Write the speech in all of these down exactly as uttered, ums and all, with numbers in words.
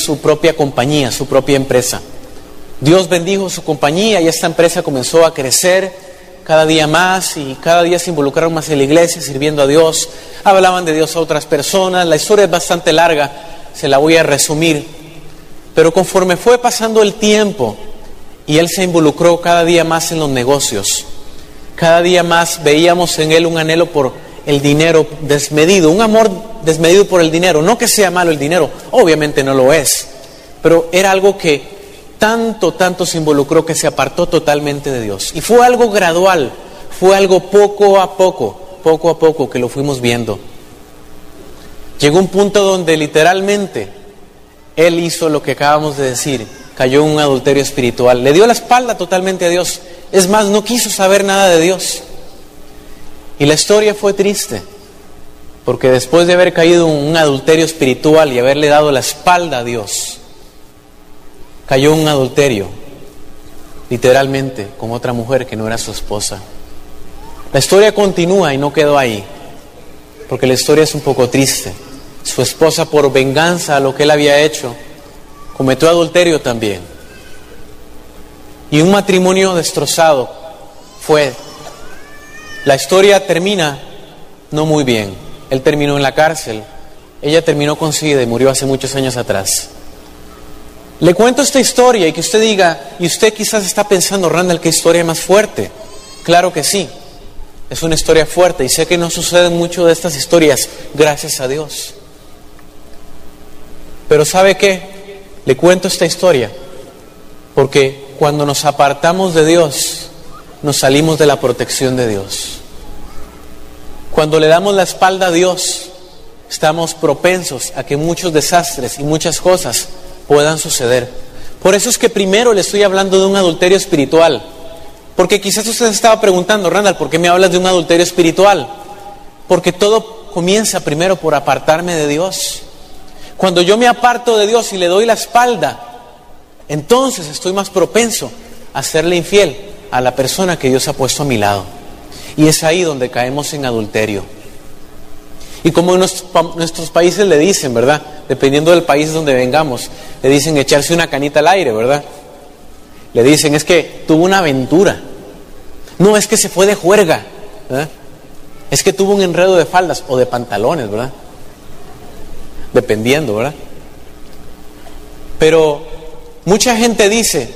su propia compañía, su propia empresa. Dios bendijo su compañía y esta empresa comenzó a crecer cada día más y cada día se involucraron más en la iglesia, sirviendo a Dios. Hablaban de Dios a otras personas. La historia es bastante larga, se la voy a resumir. Pero conforme fue pasando el tiempo y él se involucró cada día más en los negocios, cada día más veíamos en él un anhelo por el dinero desmedido, un amor desmedido por el dinero. No que sea malo el dinero, obviamente no lo es, pero era algo que tanto, tanto se involucró que se apartó totalmente de Dios. Y fue algo gradual, fue algo poco a poco, poco a poco que lo fuimos viendo. Llegó un punto donde literalmente él hizo lo que acabamos de decir, cayó en un adulterio espiritual, le dio la espalda totalmente a Dios. Es más, no quiso saber nada de Dios. Y la historia fue triste, porque después de haber caído en un adulterio espiritual y haberle dado la espalda a Dios, cayó en un adulterio, literalmente, con otra mujer que no era su esposa. La historia continúa y no quedó ahí, porque la historia es un poco triste. Su esposa, por venganza a lo que él había hecho, cometió adulterio también. Y un matrimonio destrozado fue. La historia termina no muy bien. Él terminó en la cárcel, ella terminó con SIDA y murió hace muchos años atrás. Le cuento esta historia y que usted diga, y usted quizás está pensando, Randall, ¿qué historia más fuerte? Claro que sí, es una historia fuerte y sé que no suceden mucho de estas historias, gracias a Dios. Pero ¿sabe qué? Le cuento esta historia porque cuando nos apartamos de Dios, nos salimos de la protección de Dios. Cuando le damos la espalda a Dios, estamos propensos a que muchos desastres y muchas cosas puedan suceder. Por eso es que primero le estoy hablando de un adulterio espiritual. Porque quizás usted se estaba preguntando, Randall, ¿por qué me hablas de un adulterio espiritual? Porque todo comienza primero por apartarme de Dios. Cuando yo me aparto de Dios y le doy la espalda, entonces estoy más propenso a serle infiel a la persona que Dios ha puesto a mi lado. Y es ahí donde caemos en adulterio. Y como en nuestros, nuestros países le dicen, ¿verdad? Dependiendo del país donde vengamos, le dicen echarse una canita al aire, ¿verdad? Le dicen, es que tuvo una aventura. No, es que se fue de juerga, ¿verdad? Es que tuvo un enredo de faldas o de pantalones, ¿verdad? Dependiendo, ¿verdad? Pero mucha gente dice,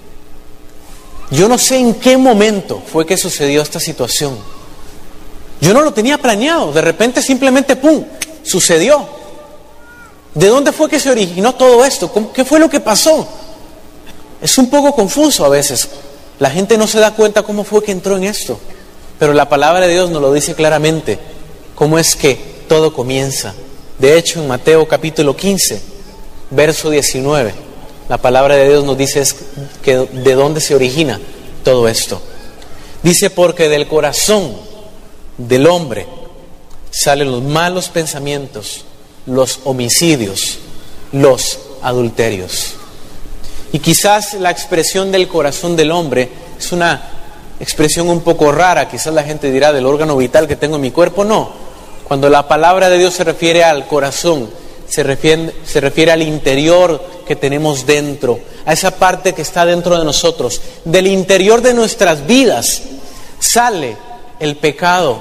yo no sé en qué momento fue que sucedió esta situación. Yo no lo tenía planeado, de repente simplemente ¡pum!, sucedió. ¿De dónde fue que se originó todo esto? ¿Qué fue lo que pasó? Es un poco confuso a veces. La gente no se da cuenta cómo fue que entró en esto. Pero la palabra de Dios nos lo dice claramente, cómo es que todo comienza. De hecho, en Mateo capítulo quince, verso diecinueve, la palabra de Dios nos dice es que de dónde se origina todo esto. Dice, porque del corazón del hombre salen los malos pensamientos, los homicidios, los adulterios. Y quizás la expresión del corazón del hombre es una expresión un poco rara. Quizás la gente dirá, del órgano vital que tengo en mi cuerpo. No, cuando la palabra de Dios se refiere al corazón, se refiere, se refiere al interior que tenemos dentro, a esa parte que está dentro de nosotros. Del interior de nuestras vidas sale el pecado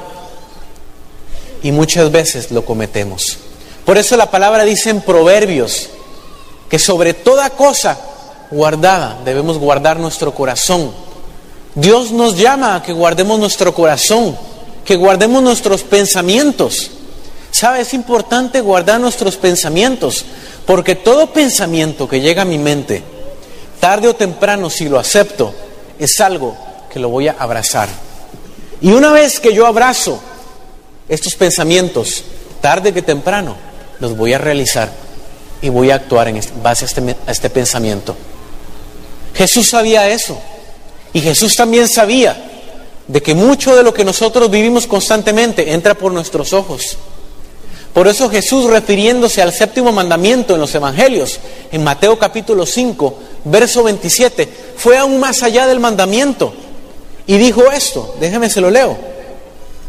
y muchas veces lo cometemos. Por eso la palabra dice en Proverbios que sobre toda cosa guardada debemos guardar nuestro corazón. Dios nos llama a que guardemos nuestro corazón, que guardemos nuestros pensamientos. ¿Sabe? Es importante guardar nuestros pensamientos, porque todo pensamiento que llega a mi mente, tarde o temprano, si lo acepto, es algo que lo voy a abrazar. Y una vez que yo abrazo estos pensamientos, tarde que temprano, los voy a realizar y voy a actuar en base a este, a este pensamiento. Jesús sabía eso, y Jesús también sabía de que mucho de lo que nosotros vivimos constantemente entra por nuestros ojos. Por eso Jesús, refiriéndose al séptimo mandamiento en los evangelios, en Mateo capítulo cinco, verso veintisiete, fue aún más allá del mandamiento y dijo esto, déjeme se lo leo.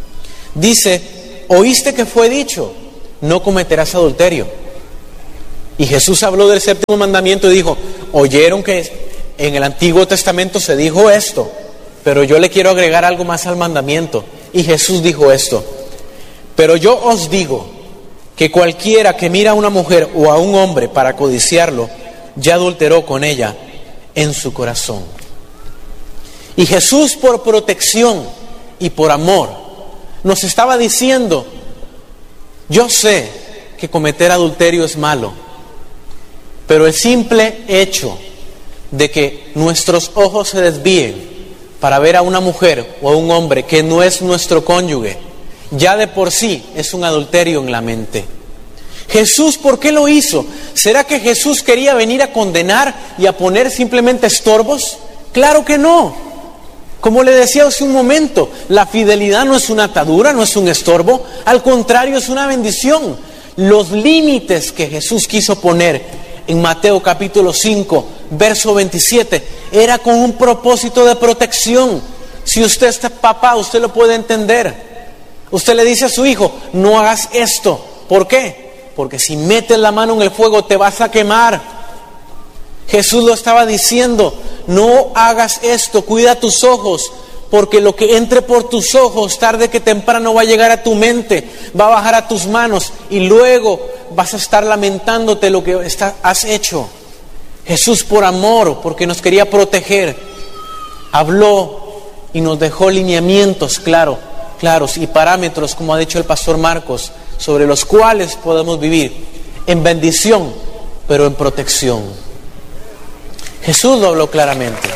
Dice, oíste que fue dicho, no cometerás adulterio. Y Jesús habló del séptimo mandamiento y dijo, oyeron que en el Antiguo Testamento se dijo esto, pero yo le quiero agregar algo más al mandamiento. Y Jesús dijo esto, pero yo os digo que cualquiera que mira a una mujer o a un hombre para codiciarlo, ya adulteró con ella en su corazón. Y Jesús, por protección y por amor, nos estaba diciendo, yo sé que cometer adulterio es malo, pero el simple hecho de que nuestros ojos se desvíen para ver a una mujer o a un hombre que no es nuestro cónyuge, ya de por sí es un adulterio en la mente. Jesús, ¿por qué lo hizo? ¿Será que Jesús quería venir a condenar y a poner simplemente estorbos? Claro que no. Como le decía hace un momento, la fidelidad no es una atadura, no es un estorbo, al contrario, es una bendición. Los límites que Jesús quiso poner en Mateo capítulo cinco, verso veintisiete, era con un propósito de protección. Si usted es papá, usted lo puede entender. Usted le dice a su hijo, no hagas esto. ¿Por qué? Porque si metes la mano en el fuego te vas a quemar. Jesús lo estaba diciendo, no hagas esto, cuida tus ojos, porque lo que entre por tus ojos tarde que temprano va a llegar a tu mente, va a bajar a tus manos y luego vas a estar lamentándote lo que está, has hecho. Jesús, por amor, porque nos quería proteger, habló y nos dejó lineamientos claros, claros y parámetros, como ha dicho el pastor Marcos, sobre los cuales podemos vivir en bendición, pero en protección. Jesús lo habló claramente.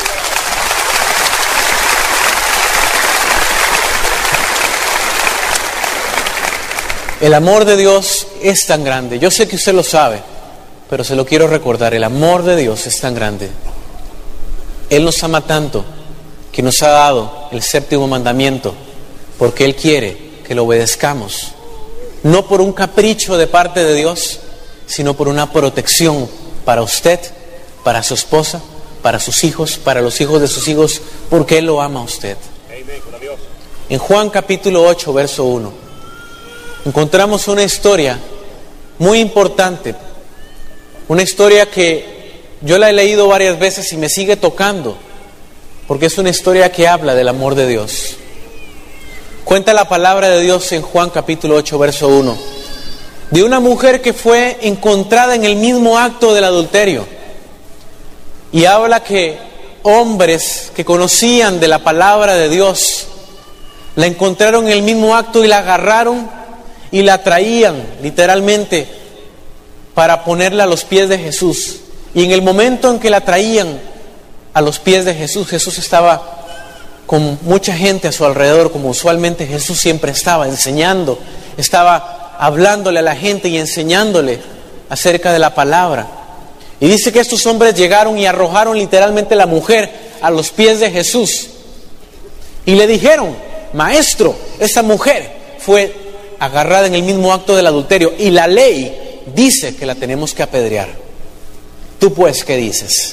El amor de Dios es tan grande. Yo sé que usted lo sabe, pero se lo quiero recordar. El amor de Dios es tan grande. Él nos ama tanto que nos ha dado el séptimo mandamiento, porque Él quiere que lo obedezcamos. No por un capricho de parte de Dios, sino por una protección para usted, para su esposa, para sus hijos, para los hijos de sus hijos, porque Él lo ama a usted. En Juan capítulo ocho, verso uno, encontramos una historia muy importante, una historia que yo la he leído varias veces y me sigue tocando, porque es una historia que habla del amor de Dios. Cuenta la palabra de Dios en Juan capítulo ocho, verso uno, de una mujer que fue encontrada en el mismo acto del adulterio. Y habla que hombres que conocían de la palabra de Dios la encontraron en el mismo acto y la agarraron y la traían literalmente para ponerla a los pies de Jesús. Y en el momento en que la traían a los pies de Jesús, Jesús estaba con mucha gente a su alrededor, como usualmente Jesús siempre estaba, enseñando, estaba hablándole a la gente y enseñándole acerca de la palabra. Y dice que estos hombres llegaron y arrojaron literalmente a la mujer a los pies de Jesús. Y le dijeron, maestro, esta mujer fue agarrada en el mismo acto del adulterio y la ley dice que la tenemos que apedrear. ¿Tú pues qué dices?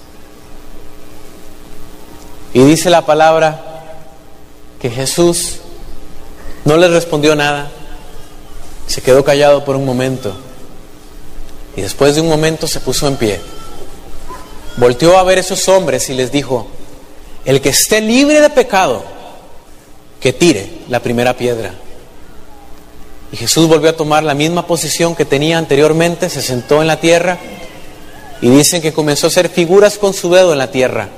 Y dice la palabra que Jesús no les respondió nada, se quedó callado por un momento. Y después de un momento se puso en pie. Volteó a ver a esos hombres y les dijo, el que esté libre de pecado, que tire la primera piedra. Y Jesús volvió a tomar la misma posición que tenía anteriormente, se sentó en la tierra y dicen que comenzó a hacer figuras con su dedo en la tierra.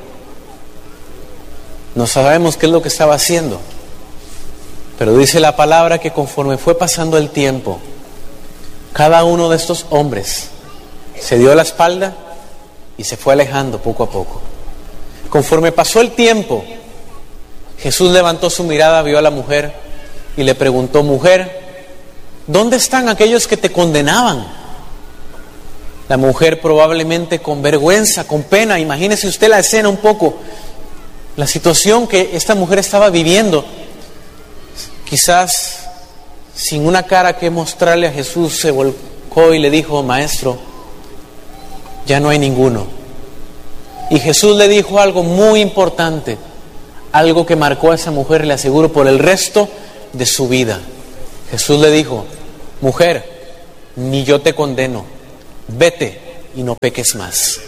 No sabemos qué es lo que estaba haciendo, pero dice la palabra que conforme fue pasando el tiempo, cada uno de estos hombres se dio la espalda y se fue alejando poco a poco. Conforme pasó el tiempo, Jesús levantó su mirada, vio a la mujer y le preguntó, mujer, ¿dónde están aquellos que te condenaban? La mujer, probablemente con vergüenza, con pena, imagínese usted la escena un poco, la situación que esta mujer estaba viviendo, quizás sin una cara que mostrarle a Jesús, se volcó y le dijo, maestro, ya no hay ninguno. Y Jesús le dijo algo muy importante, algo que marcó a esa mujer, le aseguro, por el resto de su vida. Jesús le dijo, mujer, ni yo te condeno, vete y no peques más.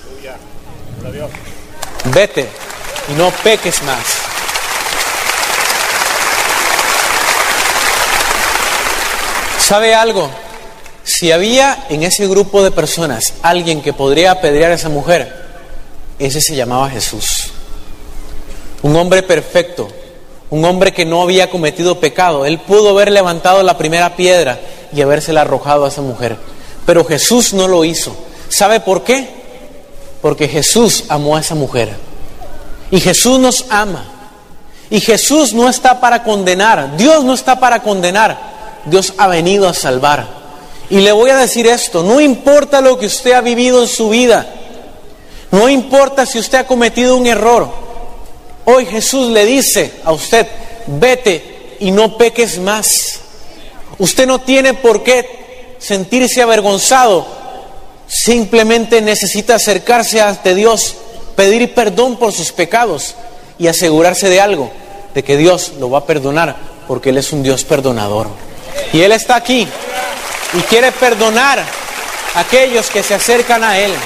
Vete y no peques más. ¿Sabe algo? Si había en ese grupo de personas alguien que podría apedrear a esa mujer, ese se llamaba Jesús. Un hombre perfecto, un hombre que no había cometido pecado. Él pudo haber levantado la primera piedra y habérsela arrojado a esa mujer. Pero Jesús no lo hizo. ¿Sabe por qué? Porque Jesús amó a esa mujer. Y Jesús nos ama. Y Jesús no está para condenar. Dios no está para condenar. Dios ha venido a salvar. Y le voy a decir esto: no importa lo que usted ha vivido en su vida, no importa si usted ha cometido un error, hoy Jesús le dice a usted: vete y no peques más. Usted no tiene por qué sentirse avergonzado. Simplemente necesita acercarse ante Dios, pedir perdón por sus pecados y asegurarse de algo, de que Dios lo va a perdonar, porque Él es un Dios perdonador. Y Él está aquí y quiere perdonar a aquellos que se acercan a Él.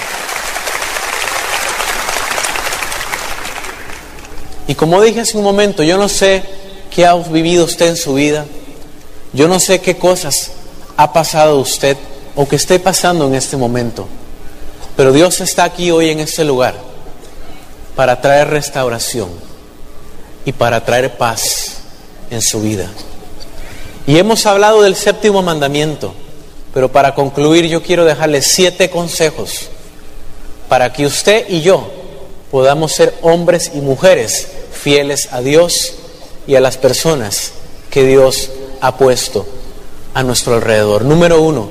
Y como dije hace un momento, yo no sé qué ha vivido usted en su vida. Yo no sé qué cosas ha pasado usted o que esté pasando en este momento. Pero Dios está aquí hoy en este lugar para traer restauración y para traer paz en su vida. Y hemos hablado del séptimo mandamiento, pero para concluir yo quiero dejarles siete consejos para que usted y yo podamos ser hombres y mujeres fieles a Dios y a las personas que Dios ha puesto a nuestro alrededor. Número uno,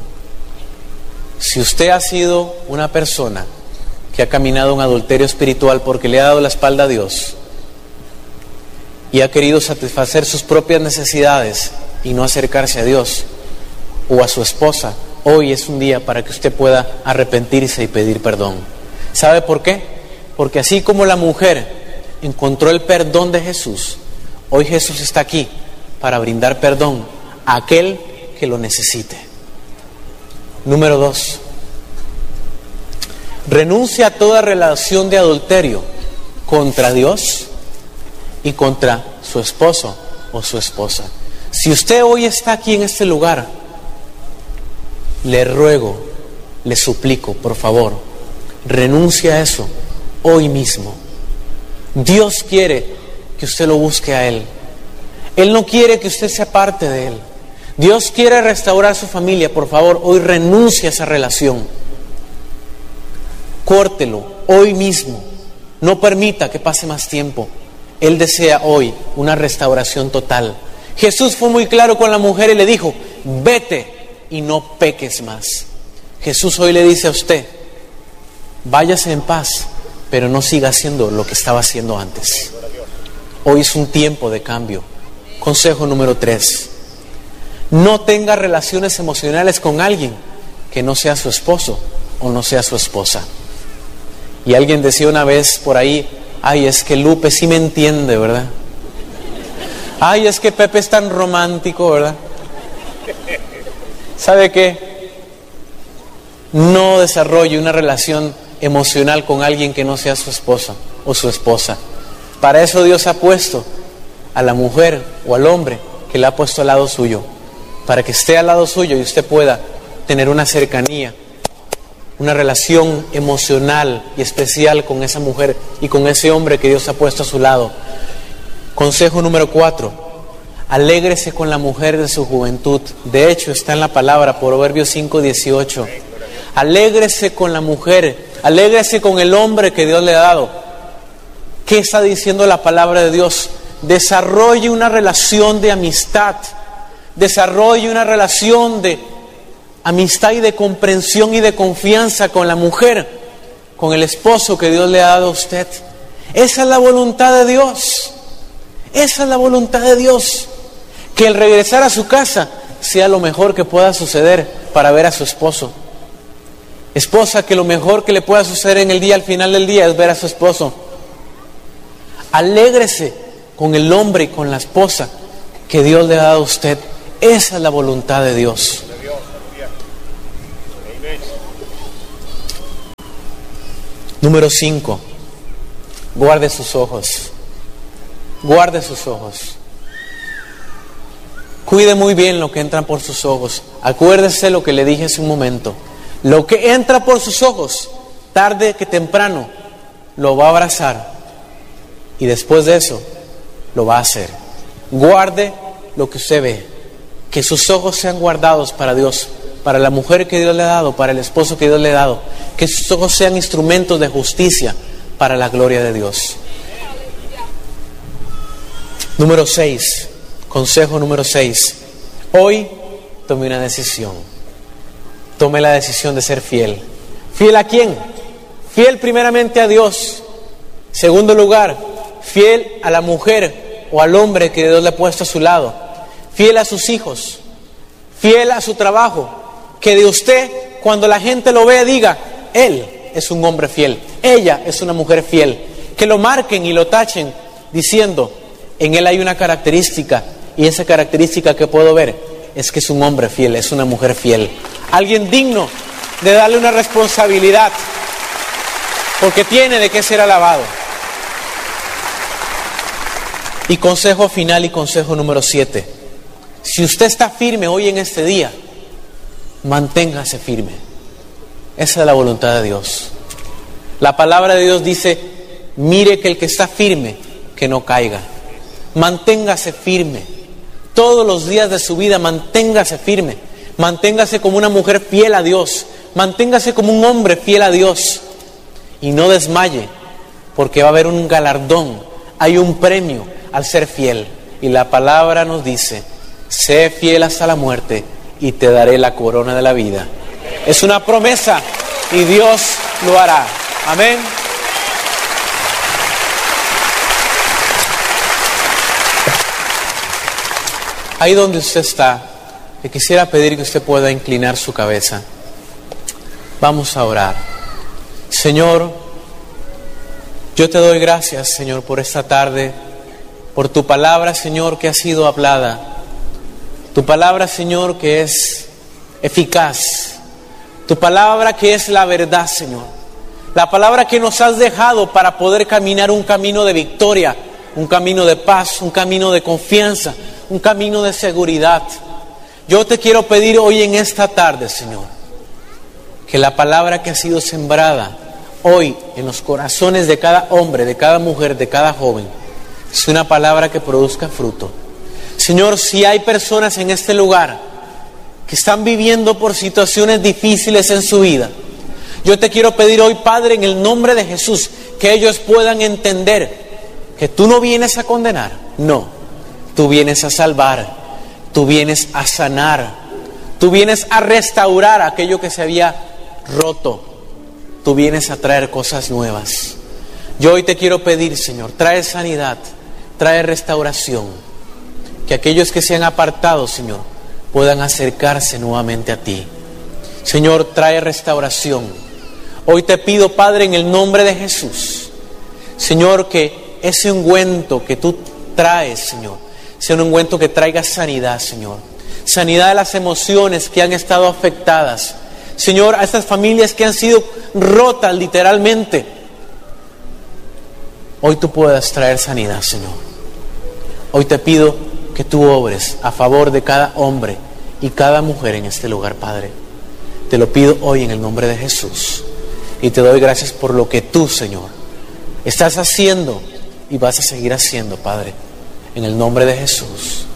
si usted ha sido una persona que ha caminado en adulterio espiritual porque le ha dado la espalda a Dios y ha querido satisfacer sus propias necesidades y no acercarse a Dios o a su esposa, hoy es un día para que usted pueda arrepentirse y pedir perdón. ¿Sabe por qué? Porque así como la mujer encontró el perdón de Jesús, hoy Jesús está aquí para brindar perdón a aquel que lo necesite. Número dos, renuncia a toda relación de adulterio contra Dios y contra su esposo o su esposa. Si usted hoy está aquí en este lugar, le ruego, le suplico, por favor, renuncie a eso hoy mismo. Dios quiere que usted lo busque a Él. Él no quiere que usted sea parte de Él. Dios quiere restaurar su familia. Por favor, hoy renuncie a esa relación. Córtelo hoy mismo. No permita que pase más tiempo. Él desea hoy una restauración total. Jesús fue muy claro con la mujer y le dijo: vete y no peques más. Jesús hoy le dice a usted: váyase en paz, pero no siga haciendo lo que estaba haciendo antes. Hoy es un tiempo de cambio. Consejo número tres: no tenga relaciones emocionales con alguien que no sea su esposo o no sea su esposa. Y alguien decía una vez por ahí: ay, es que Lupe sí me entiende, ¿verdad? Ay, es que Pepe es tan romántico, ¿verdad? ¿Sabe qué? No desarrolle una relación emocional con alguien que no sea su esposa o su esposa. Para eso Dios ha puesto a la mujer o al hombre que le ha puesto al lado suyo, para que esté al lado suyo y usted pueda tener una cercanía, una relación emocional y especial con esa mujer y con ese hombre que Dios ha puesto a su lado. Consejo número cuatro: alégrese con la mujer de su juventud. De hecho, está en la palabra, Proverbios cinco dieciocho. Alégrese con la mujer, alégrese con el hombre que Dios le ha dado. ¿Qué está diciendo la palabra de Dios? Desarrolle una relación de amistad, desarrolle una relación de amistad y de comprensión y de confianza con la mujer, con el esposo que Dios le ha dado a usted. Esa es la voluntad de Dios. Esa es la voluntad de Dios. Que el regresar a su casa sea lo mejor que pueda suceder para ver a su esposo. Esposa, que lo mejor que le pueda suceder en el día, al final del día, es ver a su esposo. Alégrese con el hombre y con la esposa que Dios le ha dado a usted. Esa es la voluntad de Dios. Número cinco, guarde sus ojos. Guarde sus ojos. Cuide muy bien lo que entra por sus ojos. Acuérdese lo que le dije hace un momento. Lo que entra por sus ojos, tarde que temprano, lo va a abrazar. Y después de eso, lo va a hacer. Guarde lo que usted ve. Que sus ojos sean guardados para Dios, para la mujer que Dios le ha dado, para el esposo que Dios le ha dado. Que sus ojos sean instrumentos de justicia para la gloria de Dios. Número seis. Consejo número seis. Hoy tome una decisión. Tome la decisión de ser fiel. ¿Fiel a quién? Fiel primeramente a Dios. Segundo lugar, fiel a la mujer o al hombre que Dios le ha puesto a su lado. Fiel a sus hijos. Fiel a su trabajo. Que de usted, cuando la gente lo vea, diga: él es un hombre fiel, ella es una mujer fiel. Que lo marquen y lo tachen diciendo: en él hay una característica, y esa característica que puedo ver es que es un hombre fiel, es una mujer fiel. Alguien digno de darle una responsabilidad, porque tiene de qué ser alabado. Y consejo final y consejo número siete. Si usted está firme hoy en este día, manténgase firme. Esa es la voluntad de Dios. La palabra de Dios dice: mire que el que está firme, que no caiga. Manténgase firme. Todos los días de su vida, manténgase firme. Manténgase como una mujer fiel a Dios. Manténgase como un hombre fiel a Dios. Y no desmaye, porque va a haber un galardón. Hay un premio al ser fiel. Y la palabra nos dice: sé fiel hasta la muerte y te daré la corona de la vida. Es una promesa y Dios lo hará. Amén. Ahí donde usted está, le quisiera pedir que usted pueda inclinar su cabeza. Vamos a orar. Señor, yo te doy gracias, Señor, por esta tarde, por tu palabra, Señor, que ha sido hablada. Tu palabra, Señor, que es eficaz. Tu palabra que es la verdad, Señor. La palabra que nos has dejado para poder caminar un camino de victoria, un camino de paz, un camino de confianza, un camino de seguridad. Yo te quiero pedir hoy en esta tarde, Señor, que la palabra que ha sido sembrada hoy en los corazones de cada hombre, de cada mujer, de cada joven, es una palabra que produzca fruto. Señor, si hay personas en este lugar que están viviendo por situaciones difíciles en su vida, yo te quiero pedir hoy, Padre, en el nombre de Jesús, que ellos puedan entender que tú no vienes a condenar, no. Tú vienes a salvar, tú vienes a sanar, tú vienes a restaurar aquello que se había roto, tú vienes a traer cosas nuevas. Yo hoy te quiero pedir, Señor, trae sanidad, trae restauración, que aquellos que se han apartado, Señor, puedan acercarse nuevamente a ti. Señor, trae restauración. Hoy te pido, Padre, en el nombre de Jesús, Señor, que ese ungüento que tú traes, Señor, sea un ungüento que traiga sanidad, Señor. Sanidad de las emociones que han estado afectadas. Señor, a estas familias que han sido rotas literalmente. Hoy tú puedas traer sanidad, Señor. Hoy te pido que tú obres a favor de cada hombre y cada mujer en este lugar, Padre. Te lo pido hoy en el nombre de Jesús. Y te doy gracias por lo que tú, Señor, estás haciendo y vas a seguir haciendo, Padre. En el nombre de Jesús.